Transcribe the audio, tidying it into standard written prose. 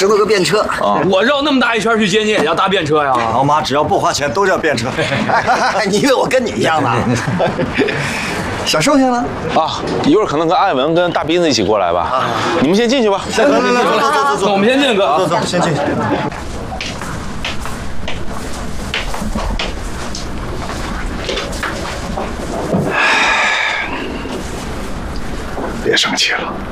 10多个便车。 我绕那么大一圈去接你也叫搭便车呀？ 老马只要不花钱都叫便车。 你以为我跟你一样呢？小瘦下了啊，一会儿可能跟艾文跟大斌子一起过来吧。你们先进去吧。 来，走， 我们先进哥， 走，先进去。 别生气了，